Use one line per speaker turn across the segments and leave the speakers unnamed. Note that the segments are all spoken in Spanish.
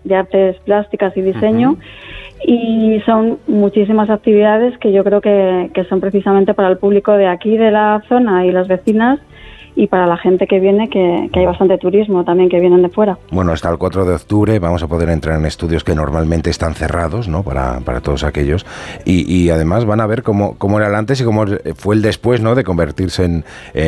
de artes plásticas y diseño. Y son muchísimas actividades que yo creo que son precisamente para el público de aquí, de la zona y las vecinas, y para la gente que viene, que hay bastante turismo también que vienen de fuera.
Bueno, hasta el 4 de octubre vamos a poder entrar en estudios que normalmente están cerrados, ¿no? Para todos aquellos. Y además van a ver cómo era el antes y cómo fue el después, ¿no? De convertirse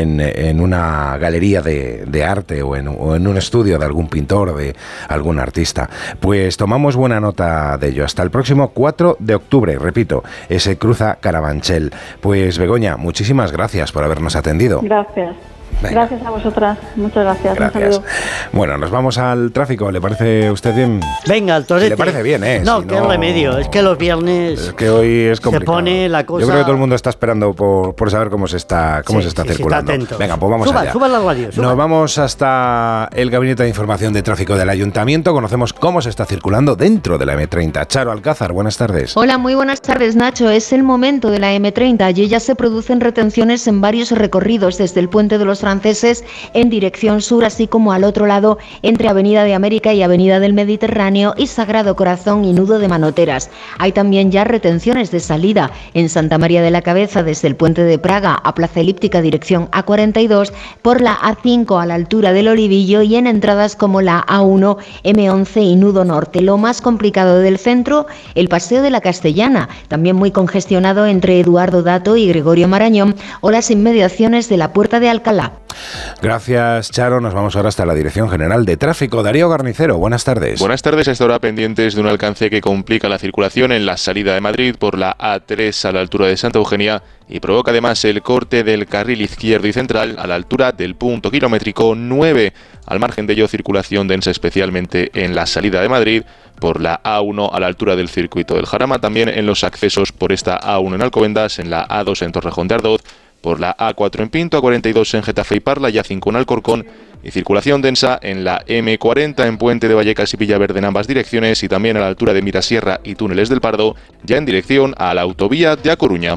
en una galería de arte o en un estudio de algún pintor o de algún artista. Pues tomamos buena nota de ello. Hasta el próximo 4 de octubre, repito, se cruza Carabanchel. Pues Begoña, muchísimas gracias por habernos atendido.
Gracias.
Venga.
Gracias a vosotras, muchas gracias.
Gracias.
Un saludo.
Bueno, nos vamos al tráfico. ¿Le parece a usted bien?
Venga, al torete.
Si le parece bien, ¿eh?
No,
si
qué remedio. Es que los viernes
es que hoy es complicado.
se pone la cosa...
Yo creo que todo el mundo está esperando por saber cómo se está circulando.
Está
Venga, pues vamos allá.
Suba la radio.
Nos vamos hasta el Gabinete de Información de Tráfico del Ayuntamiento. Conocemos cómo se está circulando dentro de la M30. Charo Alcázar, buenas tardes.
Hola, muy buenas tardes, Nacho. Es el momento de la M30. Allí ya se producen retenciones en varios recorridos desde el Puente de los Franceses en dirección sur, así como al otro lado entre Avenida de América y Avenida del Mediterráneo y Sagrado Corazón y Nudo de Manoteras. Hay también ya retenciones de salida en Santa María de la Cabeza desde el Puente de Praga a Plaza Elíptica dirección A42, por la A5 a la altura del Olivillo y en entradas como la A1, M11 y Nudo Norte. Lo más complicado del centro, el Paseo de la Castellana, también muy congestionado entre Eduardo Dato y Gregorio Marañón, o las inmediaciones de la Puerta de Alcalá.
Gracias, Charo. Nos vamos ahora hasta la Dirección General de Tráfico. Darío Garnicero, buenas tardes.
Buenas tardes. A esta hora pendientes de un alcance que complica la circulación en la salida de Madrid por la A3 a la altura de Santa Eugenia y provoca además el corte del carril izquierdo y central a la altura del punto kilométrico 9. Al margen de ello, circulación densa especialmente en la salida de Madrid por la A1 a la altura del circuito del Jarama, también en los accesos por esta A1 en Alcobendas, en la A2 en Torrejón de Ardoz, por la A4 en Pinto, A42 en Getafe y Parla, y A5 en Alcorcón, y circulación densa en la M40 en Puente de Vallecas y Villaverde en ambas direcciones, y también a la altura de Mirasierra y Túneles del Pardo, ya en dirección a la autovía de A Coruña.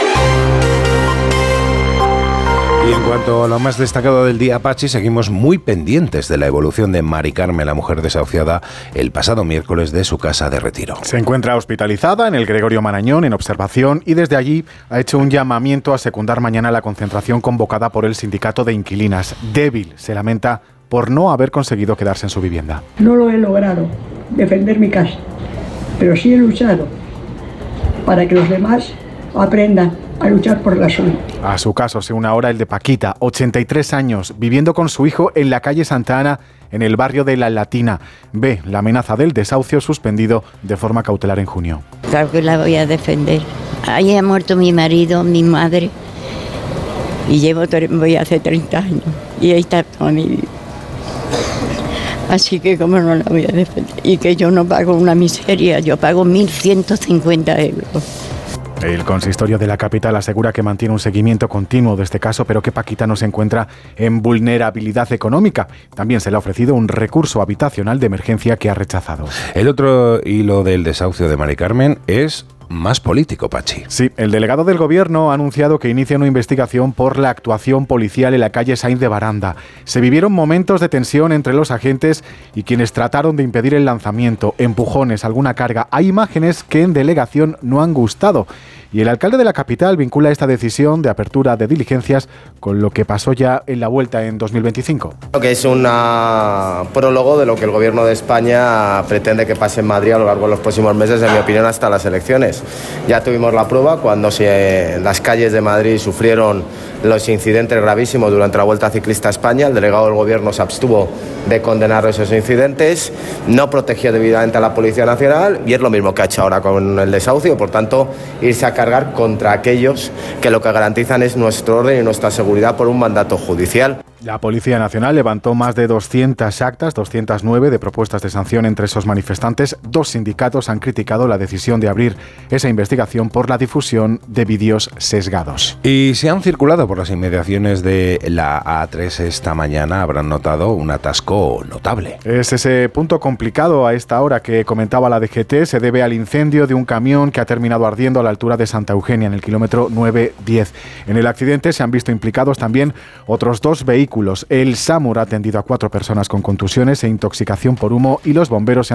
Y en cuanto a lo más destacado del día, Pachi, seguimos muy pendientes de la evolución de Mari Carmen, la mujer desahuciada el pasado miércoles de su casa de retiro.
Se encuentra hospitalizada en el Gregorio Marañón en observación y desde allí ha hecho un llamamiento a secundar mañana la concentración convocada por el sindicato de inquilinas. Débil, se lamenta por no haber conseguido quedarse en su vivienda.
No lo he logrado, defender mi casa, pero sí he luchado para que los demás aprendan a luchar por la suya.
A su caso se une ahora el de Paquita, 83 años, viviendo con su hijo en la calle Santa Ana, en el barrio de La Latina. Ve la amenaza del desahucio suspendido de forma cautelar en junio.
Claro que la voy a defender. Ahí ha muerto mi marido, mi madre, y voy hace 30 años, y ahí está toda mi vida. Así que como no la voy a defender, y que yo no pago una miseria, yo pago 1.150 euros.
El consistorio de la capital asegura que mantiene un seguimiento continuo de este caso, pero que Paquita no se encuentra en vulnerabilidad económica. También se le ha ofrecido un recurso habitacional de emergencia que ha rechazado.
El otro hilo del desahucio de Mari Carmen es más político, Pachi.
Sí, el delegado del gobierno ha anunciado que inicia una investigación por la actuación policial en la calle Sainz de Baranda. Se vivieron momentos de tensión entre los agentes y quienes trataron de impedir el lanzamiento, empujones, alguna carga. Hay imágenes que en delegación no han gustado. Y el alcalde de la capital vincula esta decisión de apertura de diligencias con lo que pasó ya en la vuelta en 2025.
Creo que es un prólogo de lo que el gobierno de España pretende que pase en Madrid a lo largo de los próximos meses, en mi opinión, hasta las elecciones. Ya tuvimos la prueba cuando las calles de Madrid sufrieron los incidentes gravísimos durante la Vuelta Ciclista a España. El delegado del gobierno se abstuvo de condenar esos incidentes, no protegió debidamente a la Policía Nacional y es lo mismo que ha hecho ahora con el desahucio. Por tanto, irse a cargar contra aquellos que lo que garantizan es nuestro orden y nuestra seguridad por un mandato judicial.
La Policía Nacional levantó más de 200 actas, 209 de propuestas de sanción entre esos manifestantes. 2 sindicatos han criticado la decisión de abrir esa investigación por la difusión de vídeos sesgados.
Y si han circulado por las inmediaciones de la A3 esta mañana, habrán notado un atasco notable.
Es ese punto complicado a esta hora que comentaba la DGT. Se debe al incendio de un camión que ha terminado ardiendo a la altura de Santa Eugenia, en el kilómetro 910. En el accidente se han visto implicados también otros 2 vehículos. El SAMUR ha atendido a 4 personas con contusiones e intoxicación por humo y los bomberos se han